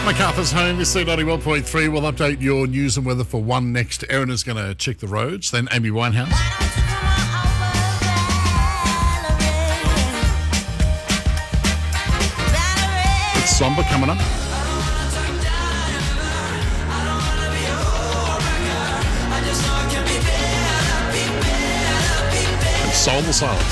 MacArthur's home is C91.3. We'll update your news and weather for 1 next. Erin is going to check the roads. Then Amy Winehouse. It's Somber coming up. It's Soul the Silent.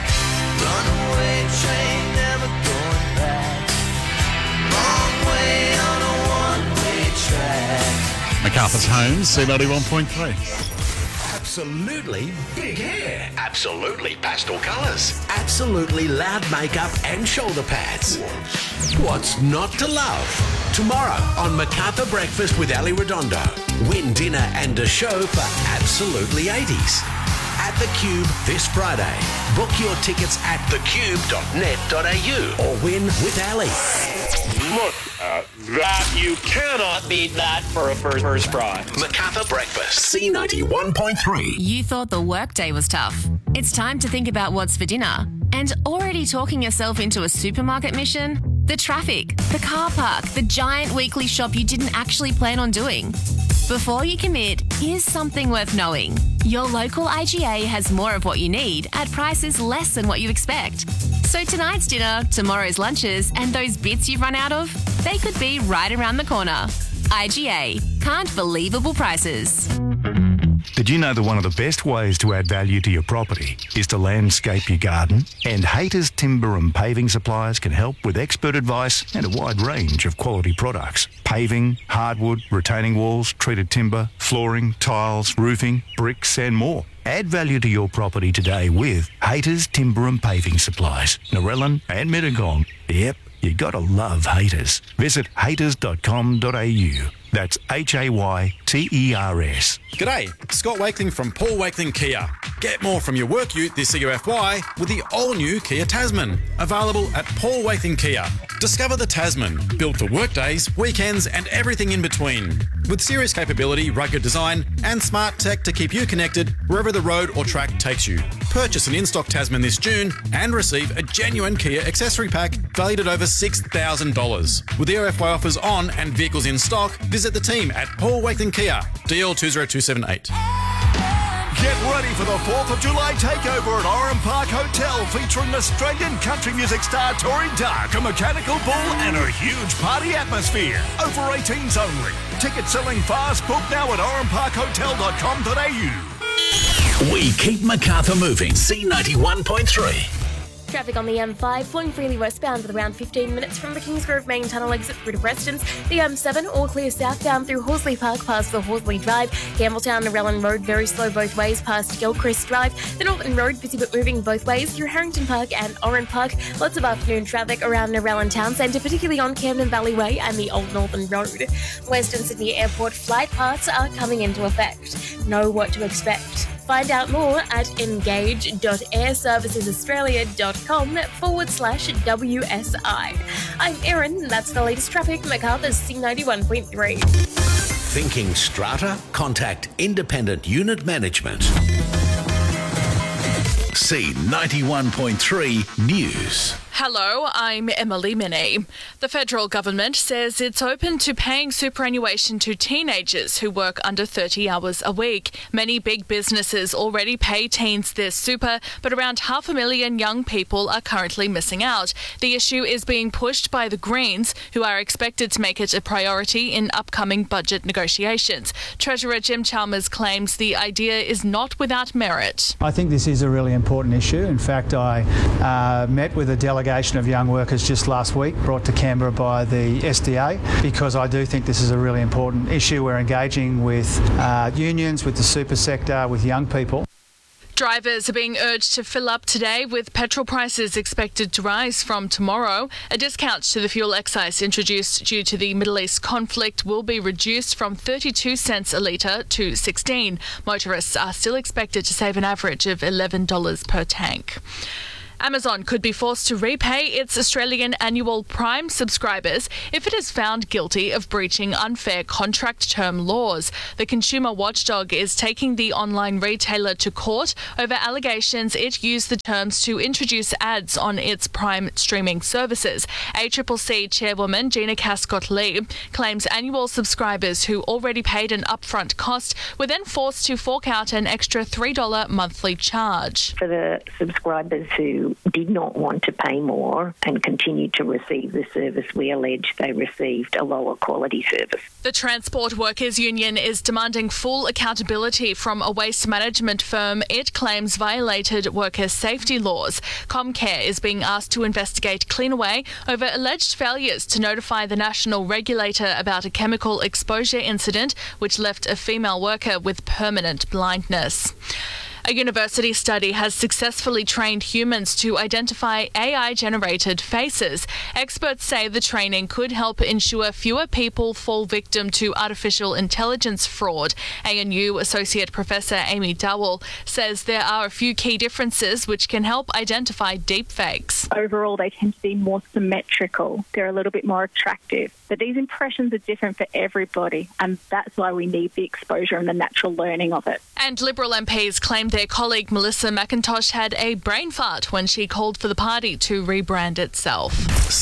Runaway train never going back. Long way on a one-way track. MacArthur's home, C91.3. Absolutely big hair. Absolutely pastel colours. Absolutely loud makeup and shoulder pads. What's not to love? Tomorrow on MacArthur Breakfast with Ali Redondo. Win dinner and a show for Absolutely 80s. At The Cube this Friday. Book your tickets at thecube.net.au or win with Ali. Look at that. You cannot beat that for a first prize. MacArthur Breakfast, C91.3. You thought the workday was tough. It's time to think about what's for dinner. And already talking yourself into a supermarket mission? The traffic, the car park, the giant weekly shop you didn't actually plan on doing. Before you commit, here's something worth knowing. Your local IGA has more of what you need at prices less than what you expect. So tonight's dinner, tomorrow's lunches, and those bits you've run out of, they could be right around the corner. IGA. Can't believable prices. Did you know that one of the best ways to add value to your property is to landscape your garden? And Haters Timber and Paving Suppliers can help with expert advice and a wide range of quality products. Paving, hardwood, retaining walls, treated timber, flooring, tiles, roofing, bricks and more. Add value to your property today with Haters Timber and Paving Supplies, Narellan and Mittagong. Yep, you gotta love Haters. Visit haters.com.au. That's HAYTERS. G'day, Scott Wakeling from Paul Wakeling Kia. Get more from your work ute this CUFY with the all-new Kia Tasman. Available at Paul Wakeling Kia. Discover the Tasman, built for workdays, weekends and everything in between. With serious capability, rugged design and smart tech to keep you connected wherever the road or track takes you. Purchase an in-stock Tasman this June and receive a genuine Kia accessory pack valued at over $6,000. With the OFY offers on and vehicles in stock, visit the team at Paul Wakeling Kia, DL 20278. Get ready for the 4th of July takeover at Oran Park Hotel featuring Australian country music star Tori Dark, a mechanical bull and a huge party atmosphere. Over 18s only. Tickets selling fast. Book now at oranparkhotel.com.au. We keep MacArthur moving. C91.3. Traffic on the M5 flowing freely westbound with around 15 minutes from the Kingsgrove Main Tunnel exit through to Prestons. The M7 all clear southbound through Horsley Park past the Horsley Drive. Campbelltown and Narellan Road very slow both ways past Gilchrist Drive. The Northern Road busy but moving both ways through Harrington Park and Oran Park. Lots of afternoon traffic around Narellan Town Centre, particularly on Camden Valley Way and the Old Northern Road. Western Sydney Airport flight paths are coming into effect. Know what to expect. Find out more at engage.airservicesaustralia.com/WSI. I'm Erin, that's the latest traffic, MacArthur's C91.3. Thinking strata? Contact Independent Unit Management. C91.3 News. Hello, I'm Emily Minney. The federal government says it's open to paying superannuation to teenagers who work under 30 hours a week. Many big businesses already pay teens their super, but around 500,000 young people are currently missing out. The issue is being pushed by the Greens, who are expected to make it a priority in upcoming budget negotiations. Treasurer Jim Chalmers claims the idea is not without merit. I think this is a really important issue. In fact, I met with a delegation of young workers just last week, brought to Canberra by the SDA, because I do think this is a really important issue. We're engaging with unions, with the super sector, with young people. Drivers are being urged to fill up today, with petrol prices expected to rise from tomorrow. A discount to the fuel excise introduced due to the Middle East conflict will be reduced from 32 cents a litre to 16. Motorists are still expected to save an average of $11 per tank. Amazon could be forced to repay its Australian annual Prime subscribers if it is found guilty of breaching unfair contract term laws. The consumer watchdog is taking the online retailer to court over allegations it used the terms to introduce ads on its Prime streaming services. ACCC chairwoman Gina Cascott-Lee claims annual subscribers who already paid an upfront cost were then forced to fork out an extra $3 monthly charge. For the subscribers who did not want to pay more and continued to receive the service, we allege they received a lower quality service. The Transport Workers Union is demanding full accountability from a waste management firm it claims violated worker safety laws. Comcare is being asked to investigate Cleanaway over alleged failures to notify the national regulator about a chemical exposure incident which left a female worker with permanent blindness. A university study has successfully trained humans to identify AI-generated faces. Experts say the training could help ensure fewer people fall victim to artificial intelligence fraud. ANU Associate Professor Amy Dowell says there are a few key differences which can help identify deepfakes. Overall, they tend to be more symmetrical. They're a little bit more attractive. But these impressions are different for everybody, and that's why we need the exposure and the natural learning of it. And Liberal MPs claimed their colleague Melissa McIntosh had a brain fart when she called for the party to rebrand itself.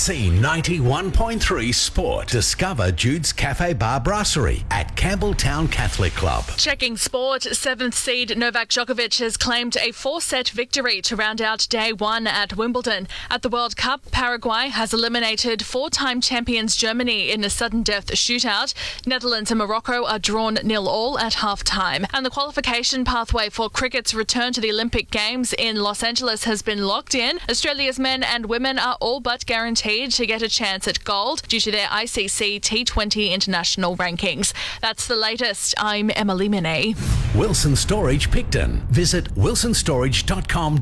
C91.3 Sport. Discover Jude's Cafe Bar Brasserie at Campbelltown Catholic Club. Checking sport, 7th seed Novak Djokovic has claimed a 4-set victory to round out day 1 at Wimbledon. At the World Cup, Paraguay has eliminated 4-time champions Germany in a sudden death shootout. Netherlands and Morocco are drawn 0-0 at half-time. And the qualification pathway for cricket's return to the Olympic Games in Los Angeles has been locked in. Australia's men and women are all but guaranteed to get a chance at gold due to their ICC T20 international rankings. That's the latest. I'm Emily Minnie. Wilson Storage Picton. Visit wilsonstorage.com.au.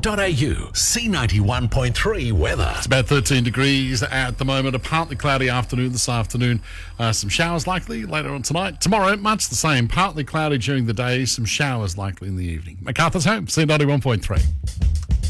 C91.3 weather. It's about 13 degrees at the moment. A partly cloudy afternoon this afternoon. Some showers likely later on tonight. Tomorrow, much the same. Partly cloudy during the day. Some showers likely in the evening. MacArthur's Home, C91.3.